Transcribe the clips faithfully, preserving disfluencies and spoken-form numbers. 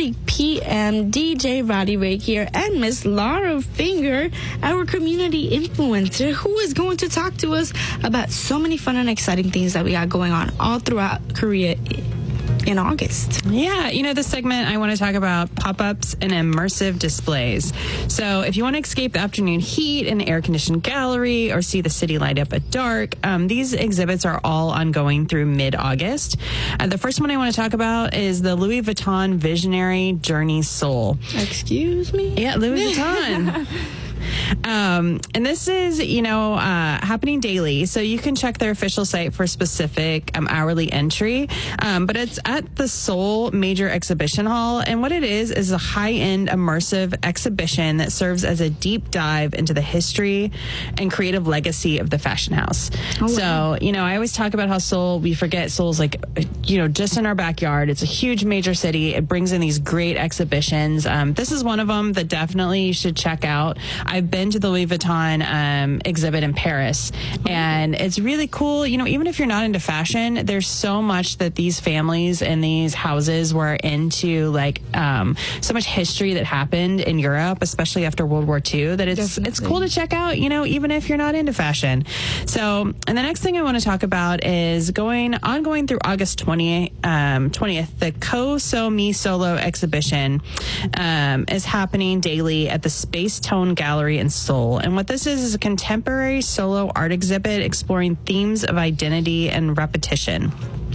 three p.m. D J Roddy Ray here and Miss Laura Finger, our community influencer, who is going to talk to us about so many fun and exciting things that we got going on all throughout Korea in August. Yeah, you know, this segment, I want to talk about pop-ups and immersive displays. So if you want to escape the afternoon heat in an air-conditioned gallery or see the city light up at dark, um, these exhibits are all ongoing through mid-August. Uh, the first one I want to talk about is the Louis Vuitton Visionary Journey Seoul. Excuse me? Yeah, Louis Vuitton. Um, and this is, you know, uh, happening daily. So you can check their official site for specific um, hourly entry. Um, but it's at the Seoul Major Exhibition Hall. And what it is, is a high-end immersive exhibition that serves as a deep dive into the history and creative legacy of the fashion house. Oh, so, wow. you know, I always talk about how Seoul, we forget Seoul's like, you know, just in our backyard. It's a huge major city. It brings in these great exhibitions. Um, this is one of them that definitely you should check out. I've been to the Louis Vuitton um, exhibit in Paris, and it's really cool. You know, even if you're not into fashion, there's so much that these families and these houses were into, like um, so much history that happened in Europe, especially after World War Two, that it's Definitely. it's cool to check out, you know, even if you're not into fashion. So, and the next thing I want to talk about is going ongoing through August twentieth, um, twentieth, the Ko So Mi Solo exhibition um, is happening daily at the Space Tone Gallery in Seoul. And what this is is a contemporary solo art exhibit exploring themes of identity and repetition.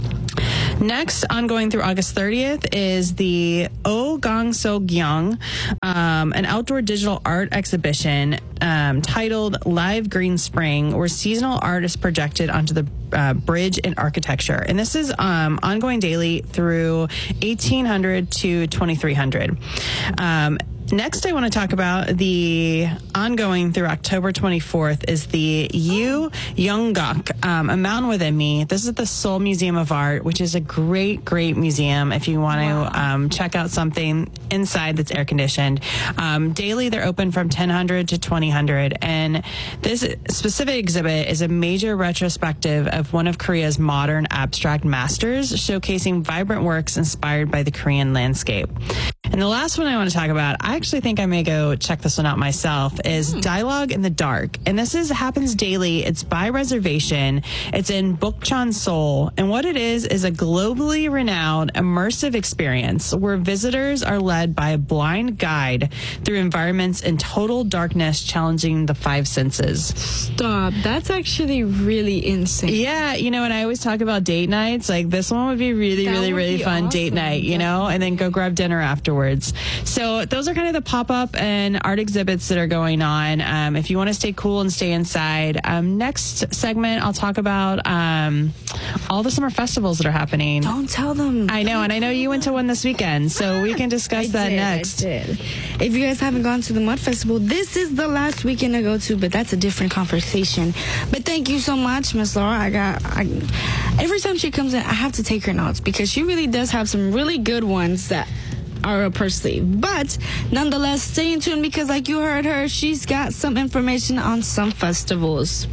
Next, ongoing through August thirtieth, is the Oh Gang So Gyeong, um, an outdoor digital art exhibition um, titled Live Green Spring, where seasonal art is projected onto the uh, bridge in architecture. And this is um, ongoing daily through eighteen hundred to twenty-three hundred. Um, Next, I want to talk about the ongoing through October twenty-fourth is the Yu Yeonggak, um, a mountain within me. This is the Seoul Museum of Art, which is a great, great museum if you want wow. to um, check out something inside that's air conditioned. Um, daily, they're open from ten hundred to twenty hundred, and this specific exhibit is a major retrospective of one of Korea's modern abstract masters, showcasing vibrant works inspired by the Korean landscape. And the last one I want to talk about, I actually think I may go check this one out myself, is Dialogue in the Dark. And this is happens daily. It's by reservation. It's in Bukchon, Seoul. And what it is is a globally renowned immersive experience where visitors are led by a blind guide through environments in total darkness, challenging the five senses. Stop. That's actually really insane. Yeah, you know, and I always talk about date nights. Like, this one would be really, that really, really fun awesome. date night, you Definitely. know, and then go grab dinner afterwards. So those are kind of the pop-up and art exhibits that are going on. Um, if you want to stay cool and stay inside. Um, next segment, I'll talk about um, all the summer festivals that are happening. Don't tell them. I know, and I know you went to one this weekend, so we can discuss I that did, next. I did. If you guys haven't gone to the Mud Festival, this is the last weekend to go to, but that's a different conversation. But thank you so much, Miss Laura. I got I, every time she comes in, I have to take her notes because she really does have some really good ones that are up her sleeve. But nonetheless, stay in tune because like you heard her, she's got some information on some festivals.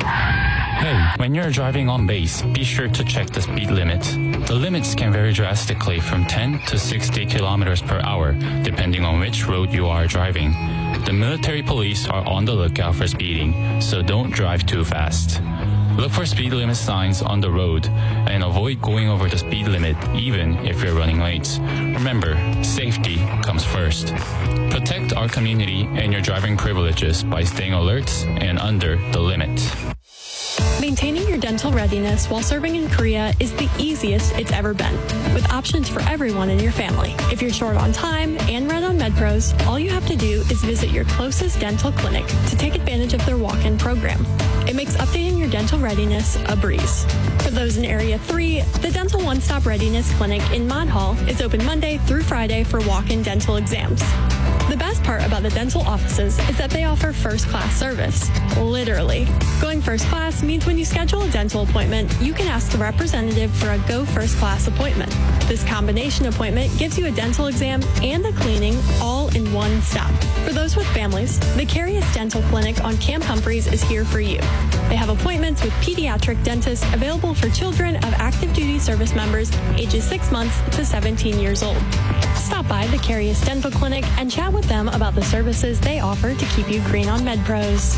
Hey, when you're driving on base, be sure to check the speed limit. The limits can vary drastically from ten to sixty kilometers per hour, depending on which road you are driving. The military police are on the lookout for speeding, so don't drive too fast. Look for speed limit signs on the road and avoid going over the speed limit even if you're running late. Remember, safety comes first. Protect our community and your driving privileges by staying alert and under the limit. Maintaining your dental readiness while serving in Korea is the easiest it's ever been, with options for everyone in your family. If you're short on time and run on MedPros, all you have to do is visit your closest dental clinic to take advantage of their walk-in program. It makes updating your dental readiness a breeze. For those in Area three, the Dental One Stop Readiness Clinic in Mod Hall is open Monday through Friday for walk-in dental exams. The best part about the dental offices is that they offer first-class service. Literally. Going first class means when you schedule a dental appointment, you can ask the representative for a Go First Class appointment. This combination appointment gives you a dental exam and a cleaning all in one stop. For those with families, the Carius Dental Clinic on Camp Humphreys is here for you. They have appointments with pediatric dentists available for children of active duty service members ages six months to seventeen years old. Stop by the Carius Dental Clinic and chat with them about the services they offer to keep you green on MedPros.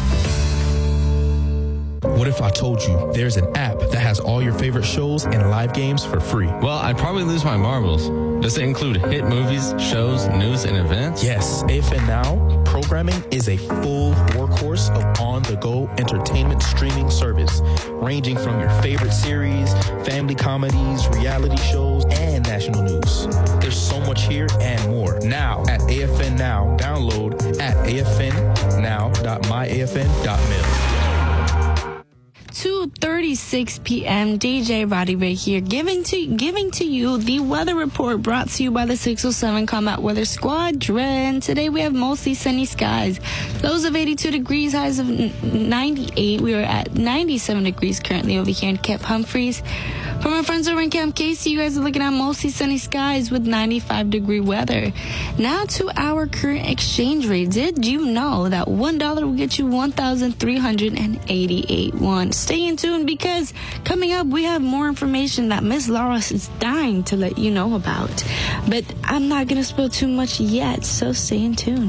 What if I told you there's an app that has all your favorite shows and live games for free? Well, I'd probably lose my marbles. Does it include hit movies, shows, news, and events? Yes. A F N Now programming is a full workhorse of on-the-go entertainment streaming service, ranging from your favorite series, family comedies, reality shows, and national news. There's so much here and more. Now at A F N Now, download at a f n now dot my a f n dot mil. two thirty-six p.m. D J Roddy Ray here, giving to giving to you the weather report brought to you by the six oh seven Combat Weather Squadron. Today we have mostly sunny skies, lows of eighty-two degrees, highs of ninety-eight. We are at ninety-seven degrees currently over here in Camp Humphreys. For my friends over in Camp Casey, you guys are looking at mostly sunny skies with ninety-five degree weather. Now to our current exchange rate. Did you know that one dollar will get you one thousand three hundred eighty-eight won? Stay in tune because coming up we have more information that Miss Laura is dying to let you know about. But I'm not going to spill too much yet, so stay in tune.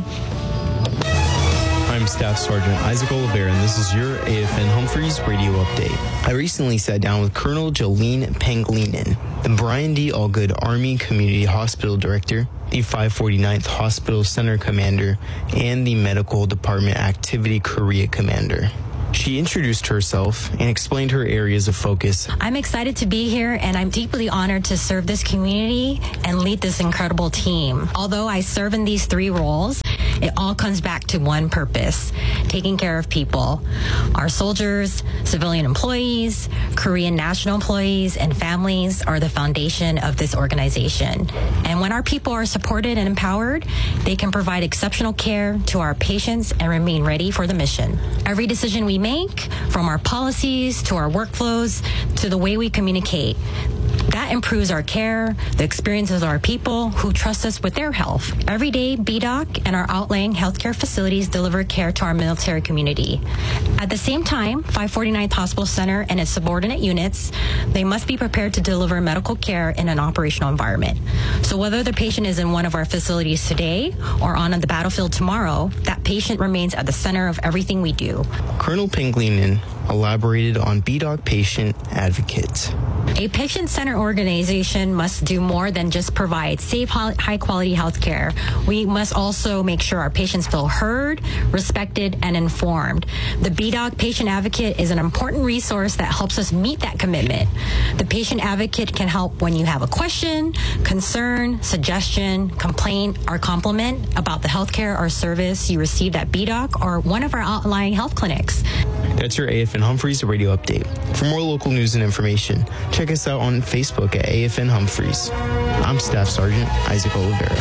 I'm Staff Sergeant Isaac Oliveira, and this is your A F N Humphreys radio update. I recently sat down with Colonel Jolene Pangilinan, the Brian D. Allgood Army Community Hospital Director, the five forty-ninth Hospital Center Commander, and the Medical Department Activity Korea Commander. She introduced herself and explained her areas of focus. I'm excited to be here, and I'm deeply honored to serve this community and lead this incredible team. Although I serve in these three roles, it all comes back to one purpose: taking care of people. Our soldiers, civilian employees, Korean national employees, and families are the foundation of this organization. And when our people are supported and empowered, they can provide exceptional care to our patients and remain ready for the mission. Every decision we make, from our policies to our workflows to the way we communicate, that improves our care, the experiences of our people who trust us with their health. Every day, B D O C and our outlying healthcare facilities deliver care to our military community. At the same time, five forty-ninth Hospital Center and its subordinate units, they must be prepared to deliver medical care in an operational environment. So whether the patient is in one of our facilities today or on the battlefield tomorrow, that patient remains at the center of everything we do. Colonel Pangilinan elaborated on B D O C Patient Advocate. A patient-centered organization must do more than just provide safe, high-quality health care. We must also make sure our patients feel heard, respected, and informed. The B D O C Patient Advocate is an important resource that helps us meet that commitment. The Patient Advocate can help when you have a question, concern, suggestion, complaint, or compliment about the health care or service you received at B D O C or one of our outlying health clinics. That's your A F N Humphreys radio update. For more local news and information, check us out on Facebook at A F N Humphreys. I'm Staff Sergeant Isaac Oliveira.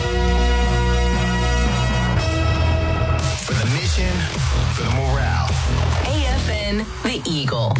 For the mission, for the morale. A F N, the Eagle.